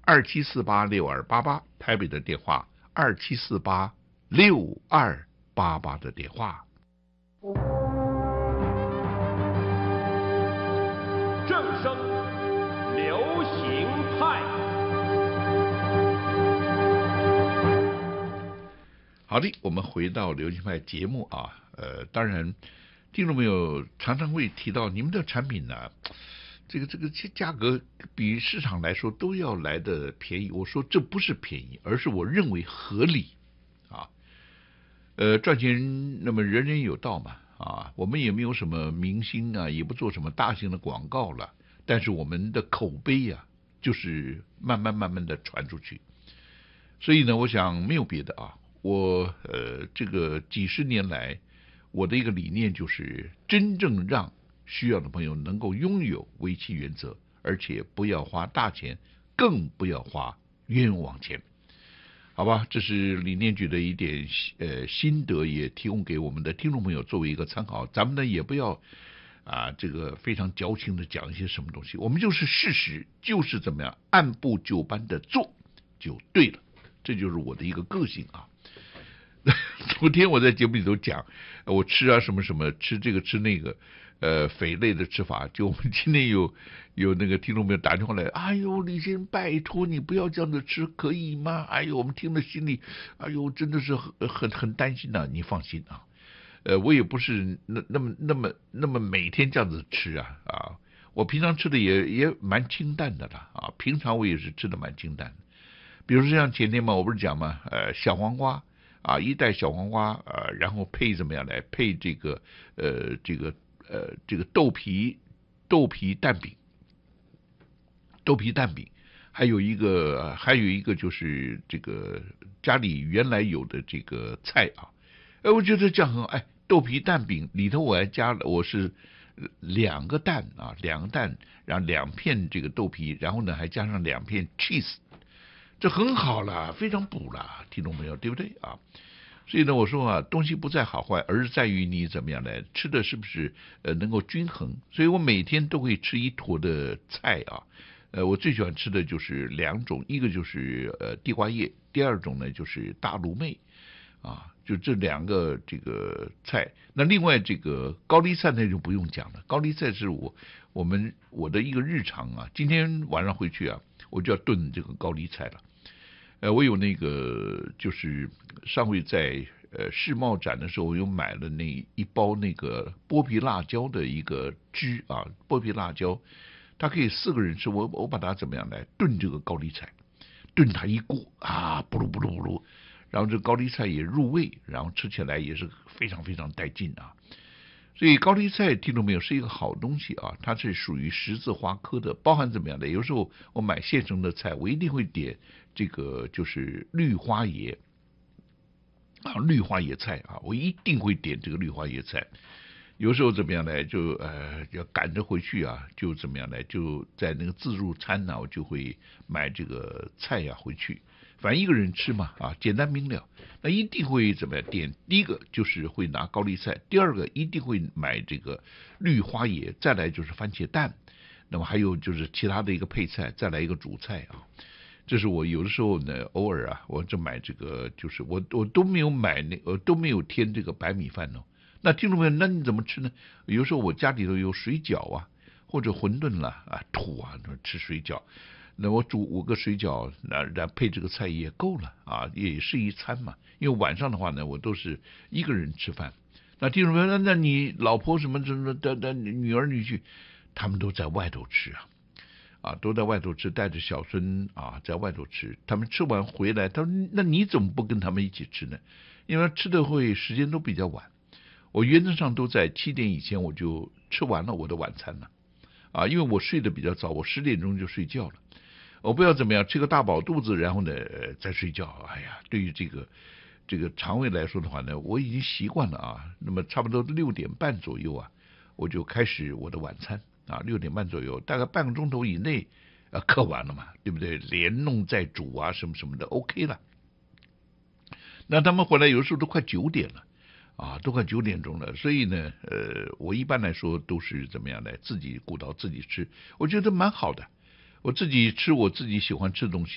27486288，台北的电话27486288的电话。 正声流行派。 好的，我们回到流行派节目啊，当然，听众朋友常常会提到你们的产品呢，这个价格比市场来说都要来的便宜。我说这不是便宜，而是我认为合理啊。赚钱那么人人有道嘛啊，我们也没有什么明星啊，也不做什么大型的广告了，但是我们的口碑啊，就是慢慢的传出去。所以呢，我想没有别的啊。我这个几十年来，我的一个理念就是真正让需要的朋友能够拥有为期原则，而且不要花大钱，更不要花冤枉钱，好吧？这是理念局的一点心得，也提供给我们的听众朋友作为一个参考。咱们呢也不要这个非常矫情的讲一些什么东西，我们就是事实，就是怎么样按部就班的做就对了，这就是我的一个个性啊。昨天我在节目里头讲，我吃什么什么，吃这个吃那个，肥类的吃法。就我们今天有那个听众朋友打电话来，哎呦，李先生，拜托你不要这样子吃，可以吗？哎呦，我们听了心里，哎呦，真的是很担心呐。你放心啊，我也不是那么每天这样子吃啊，我平常吃的也蛮清淡的了啊，平常我也是吃的蛮清淡的。比如说像前天嘛，我不是讲嘛，小黄瓜。一袋小黄瓜然后配怎么样来配这个豆皮蛋饼，还有一个就是这个家里原来有的这个菜啊，我觉得这样很好。豆皮蛋饼里头我还加了，我是2个蛋，然后2片这个豆皮，然后呢还加上2片 cheese。这很好了，非常补了，听众朋友，对不对啊？所以呢，我说东西不在好坏，而是在于你怎么样来吃的是不是能够均衡。所以我每天都会吃一坨的菜啊。我最喜欢吃的就是2种，一个就是地瓜叶，第二种呢就是大芦妹啊，就这2个这个菜。那另外这个高丽菜那就不用讲了，高丽菜是我的一个日常啊。今天晚上回去啊，我就要炖这个高丽菜了。我有那个就是上回在世贸展的时候，我又买了那一包那个剥皮辣椒的一个汁啊，剥皮辣椒，它可以4个人吃。我把它怎么样来炖这个高丽菜，炖它一锅啊，不噜不噜不噜，然后这高丽菜也入味，然后吃起来也是非常非常带劲啊。所以高丽菜听懂没有，是一个好东西啊，它是属于十字花科的，包含怎么样的？有时候我买现成的菜，我一定会点这个就是绿花椰菜啊，我一定会点这个绿花椰菜。有时候怎么样呢？就要赶着回去啊，就怎么样呢？就在那个自助餐呢，我就会买这个菜回去。反正一个人吃嘛简单明了。那一定会怎么样点？第一个就是会拿高丽菜，第二个一定会买这个绿花椰，再来就是番茄蛋，那么还有就是其他的一个配菜，再来一个主菜啊。这是我有的时候呢，偶尔我就买这个，就是我都没有买都没有添这个白米饭哦。那听众朋友，那你怎么吃呢？有时候我家里头有水饺或者馄饨啦土吃水饺。那我煮5个水饺，那配这个菜也够了也是一餐嘛。因为晚上的话呢，我都是一个人吃饭。那听众朋友，那你老婆什么的女儿女婿，他们都在外头吃都在外头吃，带着小孙在外头吃。他们吃完回来，他说：“那你怎么不跟他们一起吃呢？”因为吃的时间都比较晚。我原则上都在7点以前我就吃完了我的晚餐了因为我睡得比较早，我10点钟就睡觉了。我不要怎么样吃个大饱肚子，然后呢再睡觉。哎呀，对于这个肠胃来说的话呢，我已经习惯了那么差不多6点半左右我就开始我的晚餐6点半左右，大概半个钟头以内嗑完了嘛，对不对？连弄再煮什么什么的 OK 了。那他们回来有时候都快9点了都快9点钟了。所以呢我一般来说都是怎么样来自己顾到自己吃，我觉得蛮好的。我自己吃我自己喜欢吃的东西